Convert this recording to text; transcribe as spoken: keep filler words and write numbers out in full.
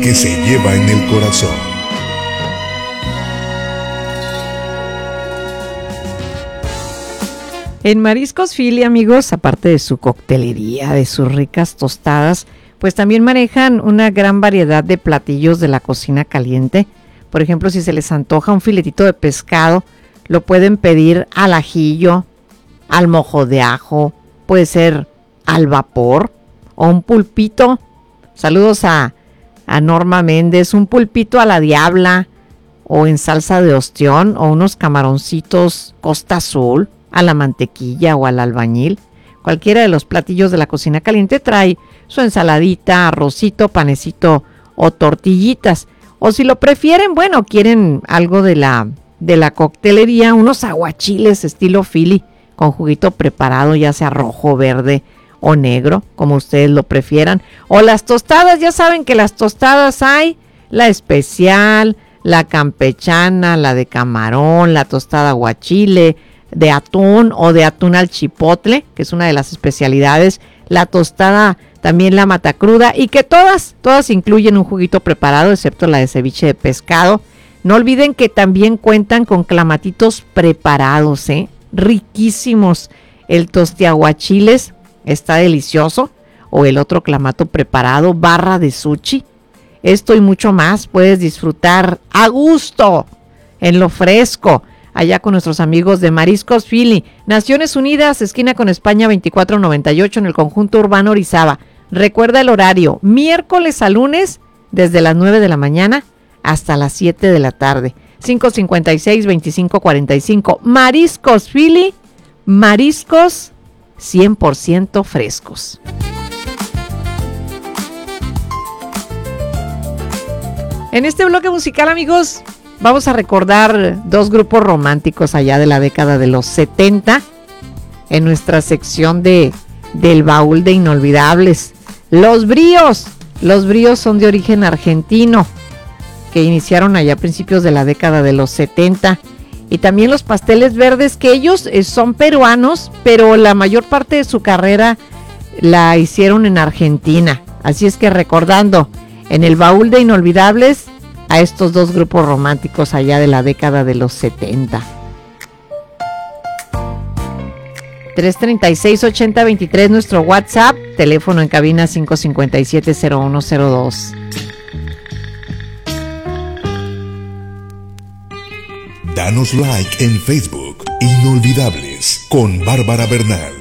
que se lleva en el corazón. En Mariscos Philly, amigos, aparte de su coctelería, de sus ricas tostadas, pues también manejan una gran variedad de platillos de la cocina caliente. Por ejemplo, si se les antoja un filetito de pescado, lo pueden pedir al ajillo, al mojo de ajo, puede ser al vapor o un pulpito. Saludos a, a Norma Méndez, un pulpito a la diabla o en salsa de ostión o unos camaroncitos Costa Azul a la mantequilla o al albañil. Cualquiera de los platillos de la cocina caliente trae su ensaladita, arrocito, panecito o tortillitas. O si lo prefieren, bueno, quieren algo de la, de la coctelería, unos aguachiles estilo Philly con juguito preparado, ya sea rojo, verde o negro, como ustedes lo prefieran. O las tostadas, ya saben que las tostadas hay, la especial, la campechana, la de camarón, la tostada aguachile, de atún o de atún al chipotle, que es una de las especialidades, la tostada también la matacruda, y que todas, todas incluyen un juguito preparado, excepto la de ceviche de pescado. No olviden que también cuentan con clamatitos preparados, ¿eh? Riquísimos. El tostiaguachiles está delicioso, o el otro clamato preparado, barra de sushi. Esto y mucho más puedes disfrutar a gusto, en lo fresco, allá con nuestros amigos de Mariscos Philly, Naciones Unidas, esquina con España veinticuatro noventa y ocho, en el conjunto urbano Orizaba. Recuerda el horario, miércoles a lunes, desde las nueve de la mañana hasta las siete de la tarde. cinco cincuenta y seis, veinticinco cuarenta y cinco. Mariscos Philly, mariscos cien por ciento frescos. En este bloque musical, amigos, vamos a recordar dos grupos románticos allá de la década de los setenta en nuestra sección de del baúl de inolvidables. Los Bríos. Los Bríos son de origen argentino, que iniciaron allá a principios de la década de los setenta. Y también los Pasteles Verdes, que ellos eh, son peruanos, pero la mayor parte de su carrera la hicieron en Argentina. Así es que recordando en el baúl de inolvidables a estos dos grupos románticos allá de la década de los setenta. tres treinta y seis, ochenta veintitrés nuestro WhatsApp, teléfono en cabina cinco cincuenta y siete, cero uno cero dos. Danos like en Facebook, Inolvidables, con Bárbara Bernal.